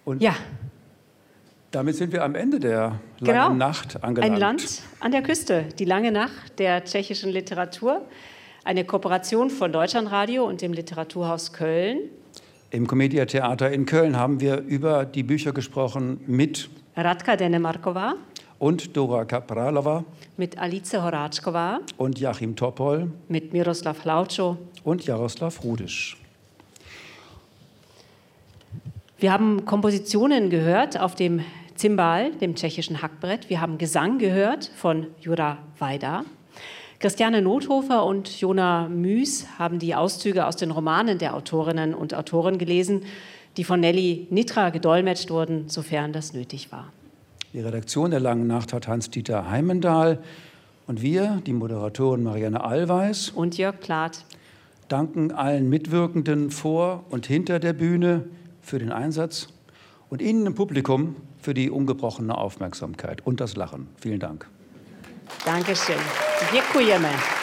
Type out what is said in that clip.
Und ja, damit sind wir am Ende der langen Nacht angelangt. Ein Land an der Küste, die lange Nacht der tschechischen Literatur. Eine Kooperation von Deutschlandradio und dem Literaturhaus Köln. Im Komedia Theater in Köln haben wir über die Bücher gesprochen mit Radka Denemarková und Dora Kapralova, mit Alice Horáčková und Joachim Topol, mit Miroslav Hlaučo und Jaroslav Rudisch. Wir haben Kompositionen gehört auf dem Zimbal, dem tschechischen Hackbrett. Wir haben Gesang gehört von Jura Vajda. Christiane Nothofer und Jona Müs haben die Auszüge aus den Romanen der Autorinnen und Autoren gelesen, die von Nelly Nitra gedolmetscht wurden, sofern das nötig war. Die Redaktion der Langen Nacht hat Hans-Dieter Heimendahl und wir, die Moderatorin Marianne Allweis und Jörg Plath, danken allen Mitwirkenden vor und hinter der Bühne für den Einsatz und Ihnen im Publikum für die ungebrochene Aufmerksamkeit und das Lachen. Vielen Dank. Dankeschön. Děkujeme.